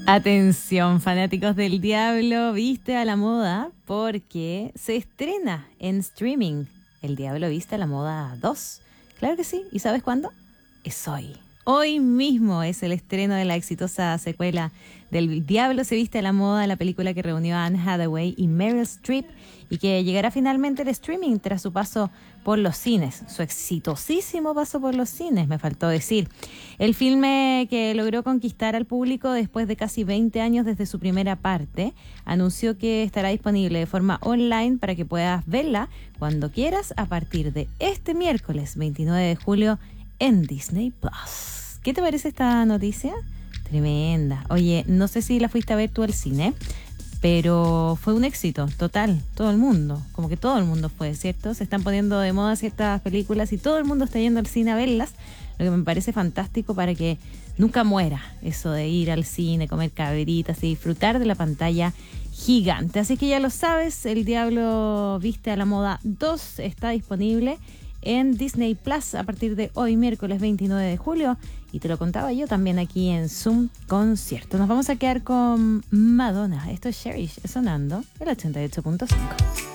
Atención, fanáticos del Diablo Viste a la Moda, porque se estrena en streaming El Diablo Viste a la Moda 2. Claro que sí. ¿Y sabes cuándo? Es hoy. Hoy mismo es el estreno de la exitosa secuela del Diablo se viste a la moda, la película que reunió a Anne Hathaway y Meryl Streep y que llegará finalmente al streaming tras su paso por los cines, su exitosísimo paso por los cines, me faltó decir. El filme que logró conquistar al público después de casi 20 años desde su primera parte, anunció que estará disponible de forma online para que puedas verla cuando quieras a partir de este miércoles 29 de julio en Disney Plus. ¿Qué te parece esta noticia? Tremenda. Oye, no sé si la fuiste a ver tú al cine, pero fue un éxito total. Todo el mundo, como que todo el mundo fue, ¿cierto? Se están poniendo de moda ciertas películas y todo el mundo está yendo al cine a verlas, lo que me parece fantástico para que nunca muera eso de ir al cine, comer cabritas y disfrutar de la pantalla gigante. Así que ya lo sabes, El Diablo Viste a la Moda 2 está disponible en Disney Plus a partir de hoy, miércoles 29 de julio. Y te lo contaba yo también aquí en Zoom Concierto. Nos vamos a quedar con Madonna. Esto es Cherish sonando el 88.5.